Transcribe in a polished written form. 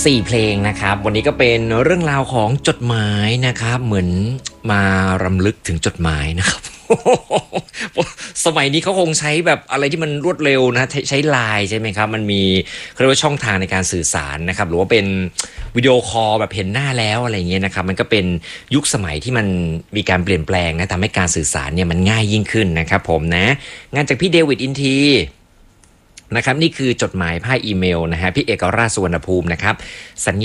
4เพลงนะครับวันนี้ก็เป็นเรื่องราวของจดหมายนะครับเหมือนมารำลึกถึงจดหมายนะครับ สมัยนี้เขาคงใช้แบบอะไรที่มันรวดเร็วนะใช้ไลน์ใช่ไหมครับมันมีเขาเรียกว่าช่องทางในการสื่อสารนะครับหรือว่าเป็นวิดีโอคอลแบบเห็นหน้าแล้วอะไรเงี้ยนะครับมันก็เป็นยุคสมัยที่มันมีการเปลี่ยนแปลงนะทำให้การสื่อสารเนี่ยมันง่ายยิ่งขึ้นนะครับผมนะงานจากพี่เดวิดอินทีนะครับนี่คือจดหมายพ่ายอีเมลนะฮะพี่เอกราชสุวรรณภูมินะครับสัญญา